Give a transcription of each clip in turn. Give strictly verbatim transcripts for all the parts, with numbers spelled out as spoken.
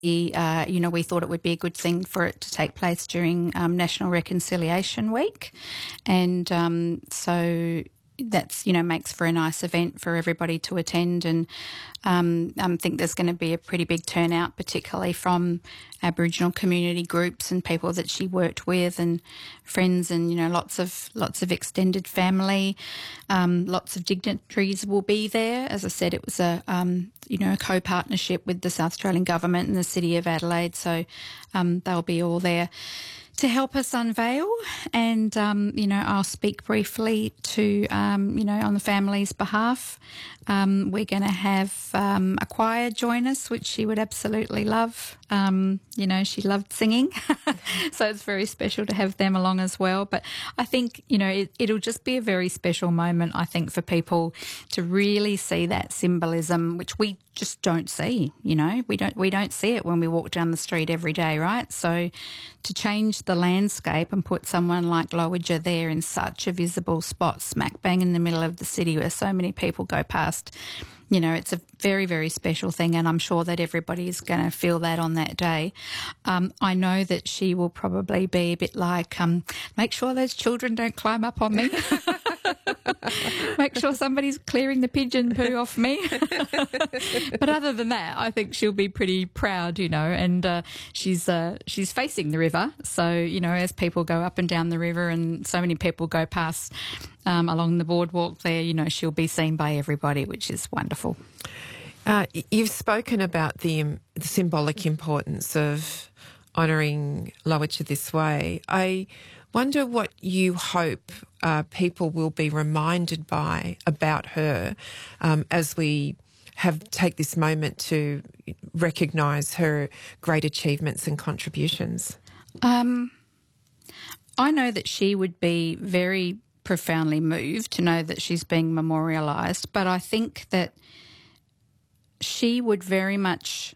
uh, you know, we thought it would be a good thing for it to take place during um, National Reconciliation Week. And um, so that's, you know, makes for a nice event for everybody to attend. And um, I think there's going to be a pretty big turnout, particularly from Aboriginal community groups and people that she worked with and friends, and, you know, lots of lots of extended family. Um, lots of dignitaries will be there. As I said, it was a, um, you know, a co-partnership with the South Australian Government and the City of Adelaide. So um, they'll be all there to help us unveil. And, um, you know, I'll speak briefly to, um, you know, on the family's behalf. Um, we're going to have um, a choir join us, which she would absolutely love. Um, you know, she loved singing. So it's very special to have them along as well. But I think, you know, it, it'll just be a very special moment, I think, for people to really see that symbolism, which we just don't see, you know. We don't we don't see it when we walk down the street every day, right? So to change the landscape and put someone like Lowitja there in such a visible spot, smack bang in the middle of the city where so many people go past, you know, it's a very, very special thing, and I'm sure that everybody is going to feel that on that day. Um, I know that she will probably be a bit like, um, make sure those children don't climb up on me. Make sure somebody's clearing the pigeon poo off me. But other than that, I think she'll be pretty proud, you know, and uh, she's uh, she's facing the river. So, you know, as people go up and down the river and so many people go past um, along the boardwalk there, you know, she'll be seen by everybody, which is wonderful. Uh, you've spoken about the, um, the symbolic importance of honouring Lowitja this way. I wonder what you hope uh, people will be reminded by about her um, as we have take this moment to recognise her great achievements and contributions. Um, I know that she would be very profoundly moved to know that she's being memorialised, but I think that she would very much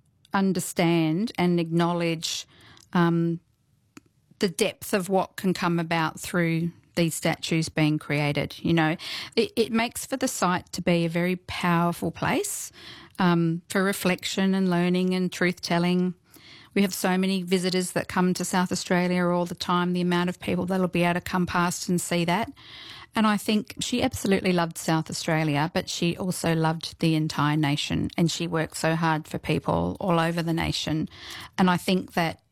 understand and acknowledge um, the depth of what can come about through these statues being created. You know, it, it makes for the site to be a very powerful place um, for reflection and learning and truth-telling. We have so many visitors that come to South Australia all the time, the amount of people that'll be able to come past and see that. And I think she absolutely loved South Australia, but she also loved the entire nation, and she worked so hard for people all over the nation. And I think that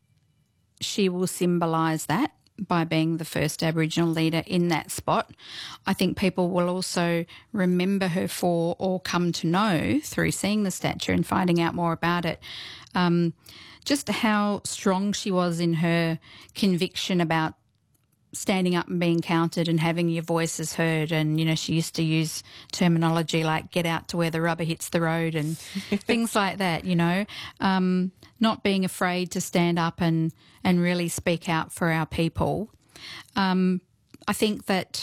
she will symbolise that by being the first Aboriginal leader in that spot. I think people will also remember her for, or come to know through seeing the statue and finding out more about it, um, just how strong she was in her conviction about standing up and being counted and having your voices heard. And, you know, she used to use terminology like get out to where the rubber hits the road and things like that, you know, um, not being afraid to stand up and, and really speak out for our people. Um, I think that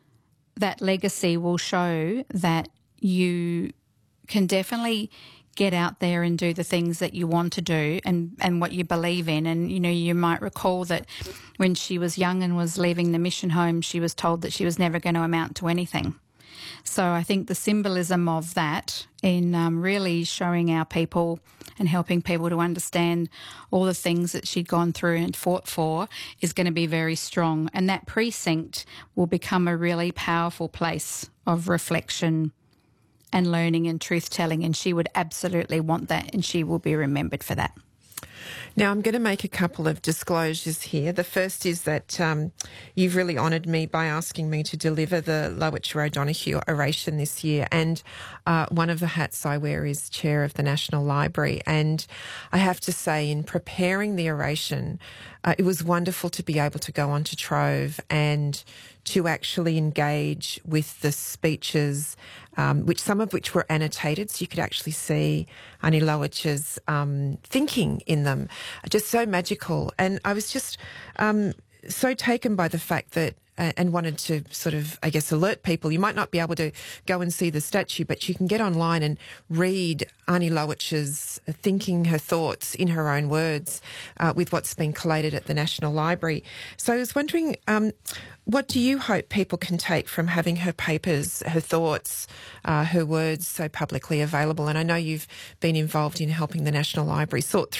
that legacy will show that you can definitely get out there and do the things that you want to do and, and what you believe in. And, you know, you might recall that when she was young and was leaving the mission home, she was told that she was never going to amount to anything. So I think the symbolism of that in um, really showing our people and helping people to understand all the things that she'd gone through and fought for is going to be very strong. And that precinct will become a really powerful place of reflection and learning and truth-telling, and she would absolutely want that, and she will be remembered for that. Now, I'm going to make a couple of disclosures here. The first is that um, you've really honoured me by asking me to deliver the Lowitja O'Donoghue oration this year, and uh, one of the hats I wear is Chair of the National Library. And I have to say, in preparing the oration, uh, it was wonderful to be able to go onto Trove and to actually engage with the speeches, um, which some of which were annotated, so you could actually see Ani Lowitja's um, thinking in them. Just so magical. And I was just um, so taken by the fact that and wanted to sort of, I guess, alert people. You might not be able to go and see the statue, but you can get online and read Arnie Lowich's thinking, her thoughts in her own words uh, with what's been collated at the National Library. So I was wondering, um, what do you hope people can take from having her papers, her thoughts, uh, her words so publicly available? And I know you've been involved in helping the National Library sort through